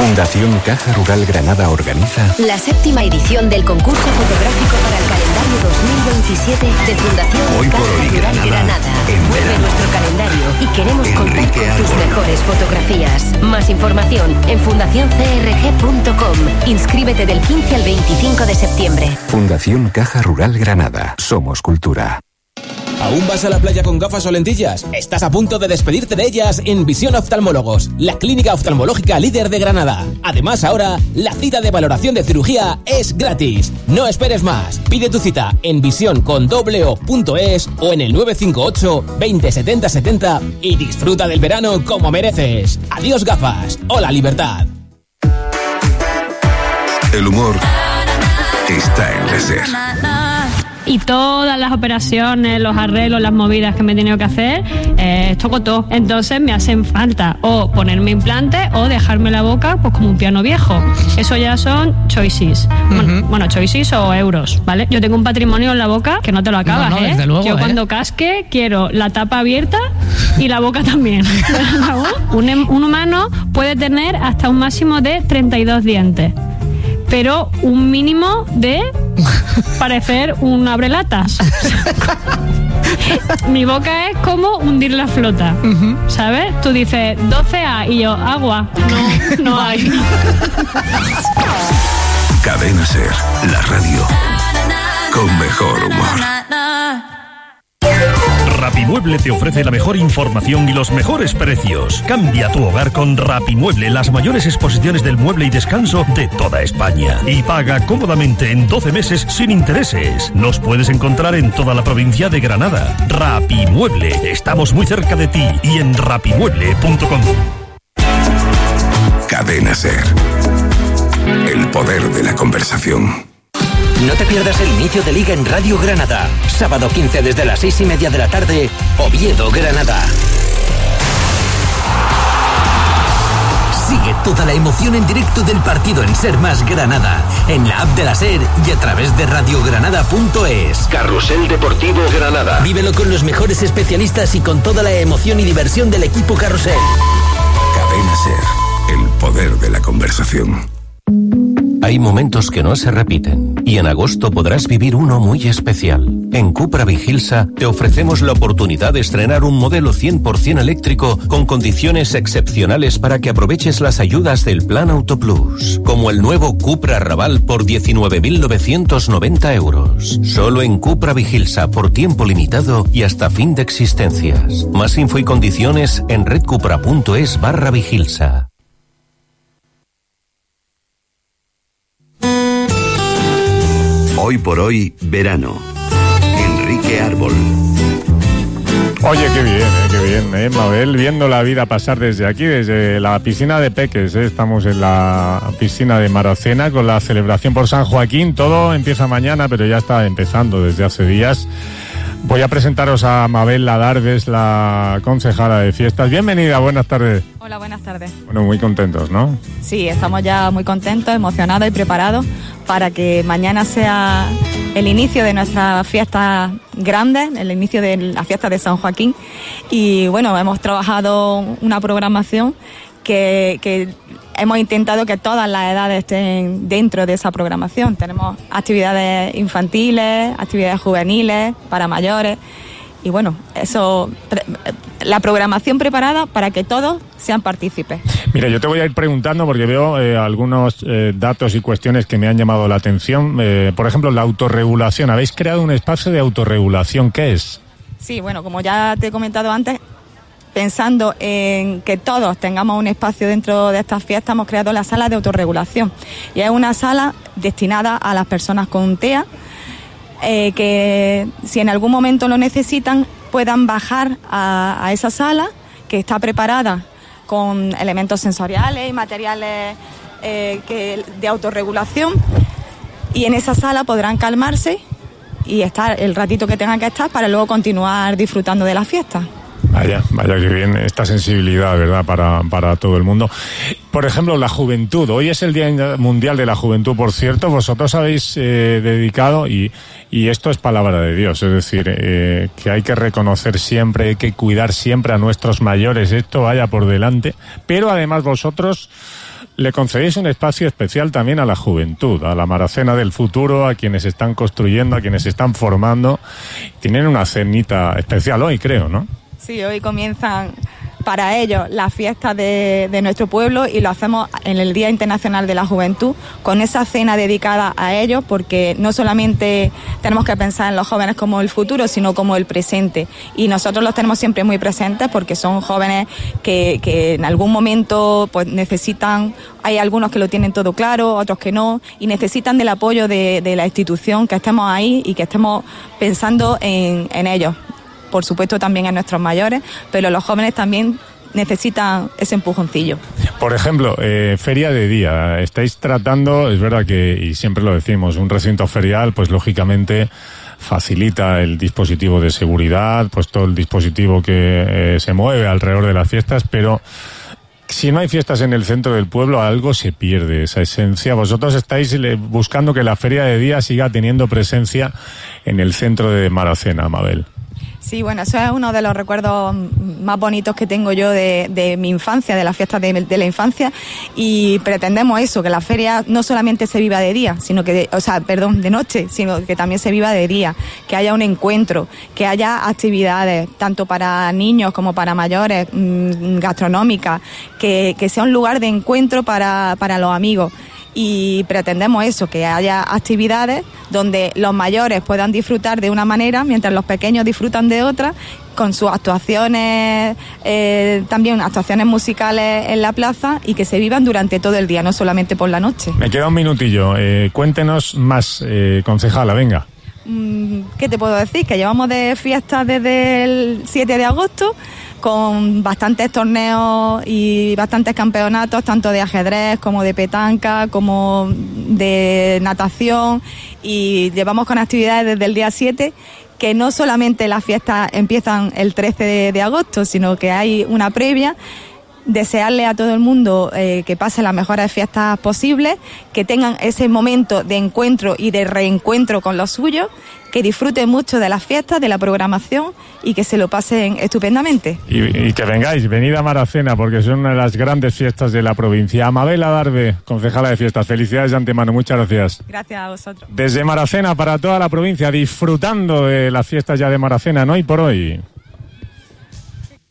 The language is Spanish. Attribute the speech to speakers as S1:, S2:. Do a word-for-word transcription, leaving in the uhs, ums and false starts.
S1: Fundación Caja Rural Granada organiza
S2: la séptima edición del concurso fotográfico para el calendario dos mil veintisiete de Fundación
S1: Hoy por
S2: Caja
S1: hoy
S2: Rural
S1: Granada,
S2: Granada.
S1: en
S2: Vuelve
S1: verano.
S2: nuestro calendario y queremos contar
S1: Enrique
S2: con tus
S1: Árbol.
S2: mejores fotografías. Más información en fundación c r g punto com. Inscríbete del quince al veinticinco de septiembre.
S1: Fundación Caja Rural Granada. Somos cultura.
S3: ¿Aún vas a la playa con gafas o lentillas? Estás a punto de despedirte de ellas en Visión Oftalmólogos, la clínica oftalmológica líder de Granada. Además, ahora, la cita de valoración de cirugía es gratis. No esperes más. Pide tu cita en visión con doble o punto es o en el nueve cinco ocho, veinte, setenta, setenta y disfruta del verano como mereces. Adiós gafas. Hola libertad.
S1: El humor está en la SER.
S4: Y todas las operaciones, los arreglos, las movidas que me he tenido que hacer, eh, toco todo. Entonces me hacen falta o ponerme implantes o dejarme la boca pues como un piano viejo. Eso ya son choices. Uh-huh. Bueno, bueno, choices o euros, ¿vale? Yo tengo un patrimonio en la boca que no te lo acabas,
S5: no, no,
S4: ¿eh?
S5: desde luego,
S4: Yo
S5: ¿eh?
S4: cuando casque quiero la tapa abierta y la boca también. un, un humano puede tener hasta un máximo de treinta y dos dientes, pero un mínimo de parecer un abrelatas. Mi boca es como hundir la flota, uh-huh. ¿sabes? Tú dices doce A y yo, agua. No, no hay.
S1: Cadena SER, la radio con mejor humor.
S6: Rapimueble te ofrece la mejor información y los mejores precios. Cambia tu hogar con Rapimueble, las mayores exposiciones del mueble y descanso de toda España. Y paga cómodamente en doce meses sin intereses. Nos puedes encontrar en toda la provincia de Granada. Rapimueble, estamos muy cerca de ti y en rapimueble punto com.
S1: Cadena SER, el poder de la conversación.
S7: No te pierdas el inicio de Liga en Radio Granada. Sábado quince desde las seis y media de la tarde, Oviedo, Granada. Sigue toda la emoción en directo del partido en Ser Más Granada, en la app de la SER y a través de radiogranada punto es.
S1: Carrusel Deportivo Granada.
S7: Vívelo con los mejores especialistas y con toda la emoción y diversión del equipo Carrusel.
S1: Cadena SER, el poder de la conversación.
S8: Hay momentos que no se repiten y en agosto podrás vivir uno muy especial. En Cupra Vigilsa te ofrecemos la oportunidad de estrenar un modelo cien por ciento eléctrico con condiciones excepcionales para que aproveches las ayudas del Plan Auto Plus, como el nuevo Cupra Raval por diecinueve mil novecientos noventa euros. Solo en Cupra Vigilsa por tiempo limitado y hasta fin de existencias. Más info y condiciones en redcupra punto es barra Vigilsa.
S1: Hoy por hoy, verano. Enrique Árbol.
S9: Oye, qué bien, eh, qué bien, eh, Mabel, viendo la vida pasar desde aquí, desde la piscina de Peques, eh, estamos en la piscina de Marocena con la celebración por San Joaquín. Todo empieza mañana, pero ya está empezando desde hace días. Voy a presentaros a Mabel Ladarves, la concejala de fiestas. Bienvenida, buenas tardes.
S10: Hola, buenas tardes.
S9: Bueno, muy contentos, ¿no?
S10: Sí, estamos ya muy contentos, emocionados y preparados para que mañana sea el inicio de nuestras fiestas grandes, el inicio de la fiesta de San Joaquín. Y bueno, hemos trabajado una programación que, que hemos intentado que todas las edades estén dentro de esa programación. Tenemos actividades infantiles, actividades juveniles, para mayores. Y bueno, eso, la programación preparada para que todos sean partícipes.
S9: Mira, yo te voy a ir preguntando porque veo eh, algunos eh, datos y cuestiones que me han llamado la atención. Eh, por ejemplo, la autorregulación. Habéis creado un espacio de autorregulación. ¿Qué es?
S10: Sí, bueno, como ya te he comentado antes, pensando en que todos tengamos un espacio dentro de estas fiestas, hemos creado la sala de autorregulación. Y es una sala destinada a las personas con T E A, eh, que si en algún momento lo necesitan, puedan bajar a, a esa sala, que está preparada con elementos sensoriales y materiales eh, que, de autorregulación, y en esa sala podrán calmarse y estar el ratito que tengan que estar para luego continuar disfrutando de la fiesta.
S9: Vaya, vaya que bien esta sensibilidad, ¿verdad?, para, para todo el mundo. Por ejemplo, la juventud. Hoy es el Día Mundial de la Juventud, por cierto. Vosotros habéis eh, dedicado, y, y esto es palabra de Dios, es decir, eh, que hay que reconocer siempre, hay que cuidar siempre a nuestros mayores. Esto vaya por delante. Pero además vosotros le concedéis un espacio especial también a la juventud, a la Maracena del futuro, a quienes están construyendo, a quienes están formando. Tienen una cenita especial hoy, creo, ¿no?
S10: Sí, hoy comienzan para ellos las fiestas de, de nuestro pueblo y lo hacemos en el Día Internacional de la Juventud con esa cena dedicada a ellos, porque no solamente tenemos que pensar en los jóvenes como el futuro, sino como el presente, y nosotros los tenemos siempre muy presentes porque son jóvenes que, que en algún momento pues necesitan, hay algunos que lo tienen todo claro, otros que no, y necesitan del apoyo de, de la institución, que estemos ahí y que estemos pensando en, en ellos. Por supuesto también en nuestros mayores, pero los jóvenes también necesitan ese empujoncillo.
S9: Por ejemplo, eh, feria de día. Estáis tratando, es verdad que, y siempre lo decimos, un recinto ferial, pues lógicamente facilita el dispositivo de seguridad, pues todo el dispositivo que eh, se mueve alrededor de las fiestas, pero si no hay fiestas en el centro del pueblo, algo se pierde, esa esencia. Vosotros estáis buscando que la feria de día siga teniendo presencia en el centro de Maracena, Mabel.
S10: Sí, bueno, eso es uno de los recuerdos más bonitos que tengo yo de, de mi infancia, de las fiestas de, de la infancia, y pretendemos eso, que la feria no solamente se viva de día, sino que, de, o sea, perdón, de noche, sino que también se viva de día, que haya un encuentro, que haya actividades, tanto para niños como para mayores, mmm, gastronómicas, que, que sea un lugar de encuentro para, para los amigos. Y pretendemos eso, que haya actividades donde los mayores puedan disfrutar de una manera mientras los pequeños disfrutan de otra, con sus actuaciones, eh, también actuaciones musicales en la plaza, y que se vivan durante todo el día, no solamente por la noche.
S9: Me queda un minutillo, eh, cuéntenos más, eh, concejala, venga.
S10: ¿Qué te puedo decir? Que llevamos de fiestas desde el siete de agosto, con bastantes torneos y bastantes campeonatos, tanto de ajedrez como de petanca, como de natación, y llevamos con actividades desde el día siete, que no solamente las fiestas empiezan el trece de, de agosto, sino que hay una previa. Desearle a todo el mundo eh, que pasen las mejores fiestas posibles, que tengan ese momento de encuentro y de reencuentro con los suyos, que disfruten mucho de las fiestas, de la programación, y que se lo pasen estupendamente.
S9: Y, y que vengáis, venid a Maracena, porque son una de las grandes fiestas de la provincia. Mabel Adarve, concejala de fiestas, felicidades de antemano, muchas gracias.
S10: Gracias a vosotros.
S9: Desde Maracena para toda la provincia, disfrutando de las fiestas ya de Maracena, no hoy por hoy.